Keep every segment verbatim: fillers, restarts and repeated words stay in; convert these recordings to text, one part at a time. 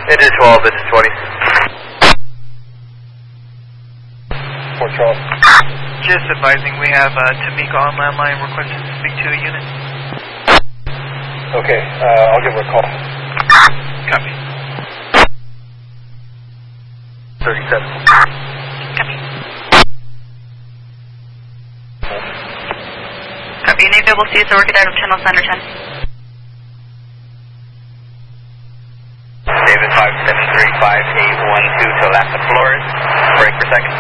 Engine twelve, engine twenty. Fort Charles. Just advising, we have uh, Tamika on landline requesting to speak to a unit. Okay, uh, I'll give her a call. Copy. thirty-seven. Copy. Copy. Name double C, so we're good out of channel center ten. David five seven three five eight one two to Alaska Flores. Break per second.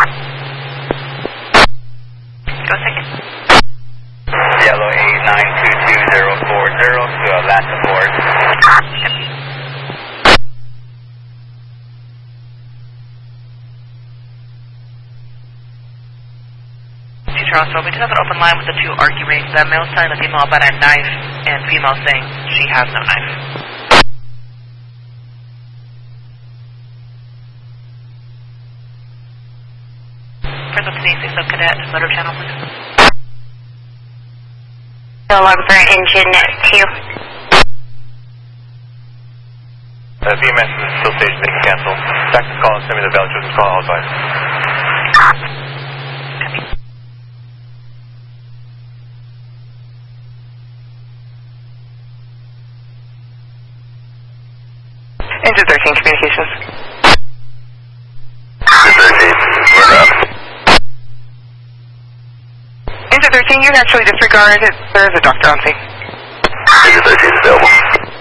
Go second. Yellow eight nine two two zero four zero to Alaska Flores. So we do have an open line with the two arguing. The male telling the female about a knife, and female saying she has no knife. Present Denise, sub cadet, motor channel, please. Hello, officer, engine two. Uh, V M S is still station, they can cancel. Back to call and send me the vouchers and call all advice. Engine thirteen, communications. Engine thirteen, we're up. Engine thirteen, you can actually disregard it. There is a doctor on scene. Engine thirteen is available.